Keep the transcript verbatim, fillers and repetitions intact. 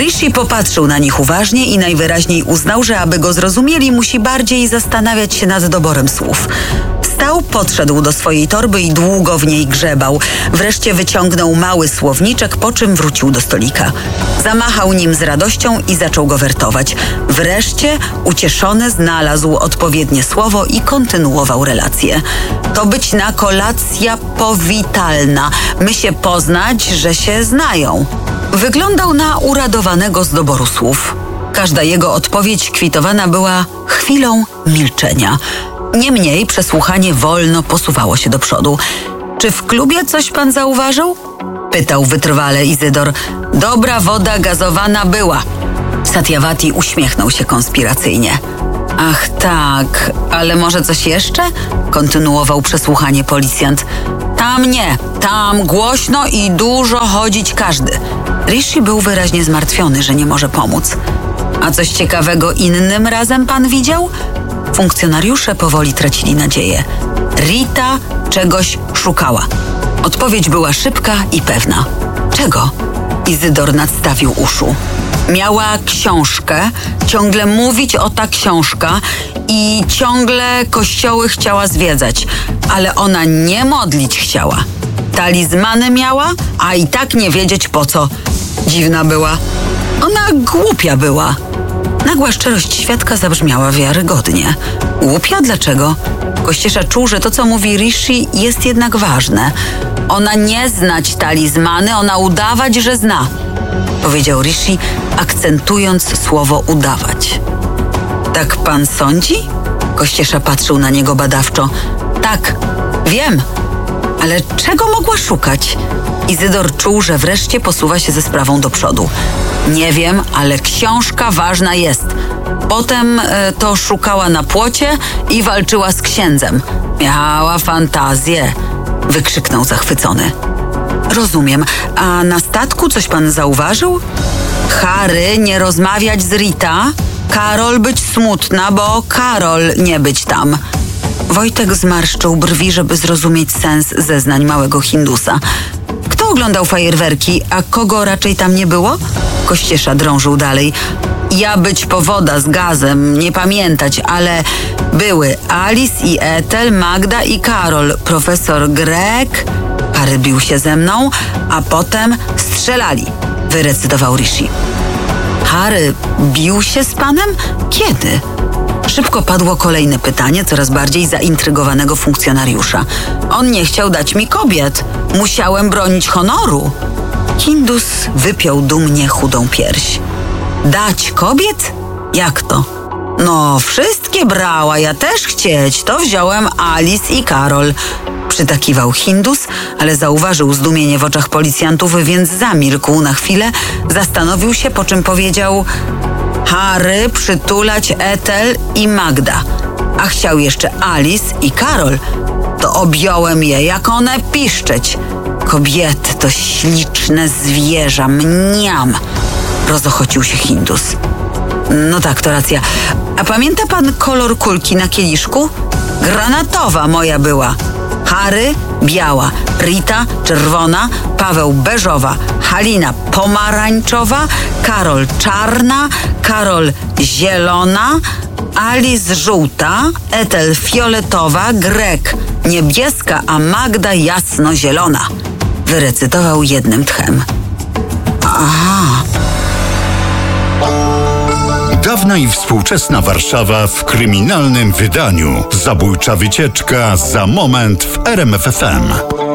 Rishi popatrzył na nich uważnie i najwyraźniej uznał, że aby go zrozumieli, musi bardziej zastanawiać się nad doborem słów. Wstał, podszedł do swojej torby i długo w niej grzebał. Wreszcie wyciągnął mały słowniczek, po czym wrócił do stolika. Zamachał nim z radością i zaczął go wertować. Wreszcie, ucieszony, znalazł odpowiednie słowo i kontynuował relację. To być na kolacja powitalna. My się poznać, że się znają. Wyglądał na uradowanego z doboru słów. Każda jego odpowiedź kwitowana była chwilą milczenia. Niemniej przesłuchanie wolno posuwało się do przodu. Czy w klubie coś pan zauważył? Pytał wytrwale Izydor. Dobra woda gazowana była. Satyawati uśmiechnął się konspiracyjnie. Ach tak, ale może coś jeszcze? Kontynuował przesłuchanie policjant. Tam nie, tam głośno i dużo chodzić każdy. Rishi był wyraźnie zmartwiony, że nie może pomóc. A coś ciekawego innym razem pan widział? Funkcjonariusze powoli tracili nadzieję. Rita czegoś szukała. Odpowiedź była szybka i pewna. Czego? Izydor nadstawił uszu. Miała książkę, ciągle mówić o ta książka i ciągle kościoły chciała zwiedzać, ale ona nie modlić chciała. Talizmany miała, a i tak nie wiedzieć po co. Dziwna była. Ona głupia była. Nagła szczerość świadka zabrzmiała wiarygodnie. Głupia? Dlaczego? Kościesza czuł, że to, co mówi Rishi, jest jednak ważne. Ona nie znać talizmany, ona udawać, że zna. Powiedział Rishi, akcentując słowo udawać. Tak pan sądzi? Kościesza patrzył na niego badawczo. Tak, wiem. Ale czego mogła szukać? Izydor czuł, że wreszcie posuwa się ze sprawą do przodu. Nie wiem, ale książka ważna jest. Potem e, to szukała na płocie i walczyła z księdzem. Miała fantazję, wykrzyknął zachwycony. Rozumiem. A na statku coś pan zauważył? Harry nie rozmawiać z Rita, Karol być smutna, bo Karol nie być tam. Wojtek zmarszczył brwi, żeby zrozumieć sens zeznań małego Hindusa. Kto oglądał fajerwerki, a kogo raczej tam nie było? Kościesza drążył dalej. Ja być powoda z gazem, nie pamiętać, ale były Alice i Ethel, Magda i Karol, profesor Greg. Harry bił się ze mną, a potem strzelali, wyrecytował Rishi. Harry bił się z panem? Kiedy? Szybko padło kolejne pytanie coraz bardziej zaintrygowanego funkcjonariusza. On nie chciał dać mi kobiet. Musiałem bronić honoru. Hindus wypiął dumnie chudą pierś. Dać kobiet? Jak to? No, wszystkie brała, ja też chcieć. To wziąłem Alice i Karol. Przytakiwał Hindus, ale zauważył zdumienie w oczach policjantów, więc zamilkł na chwilę, zastanowił się, po czym powiedział: Harry przytulać Ethel i Magda, a chciał jeszcze Alice i Karol. To objąłem je, jak one piszczeć. Kobiety to śliczne zwierza, mniam. Rozochocił się Hindus. No tak, to racja. A pamięta pan kolor kulki na kieliszku? Granatowa moja była. Harry biała, Rita czerwona, Paweł beżowa, Halina pomarańczowa, Karol czarna, Karol zielona, Alice żółta, Ethel fioletowa, Greg niebieska, a Magda jasnozielona. Wyrecytował jednym tchem. Aha. Dawna i współczesna Warszawa w kryminalnym wydaniu. Zabójcza wycieczka za moment w R M F F M.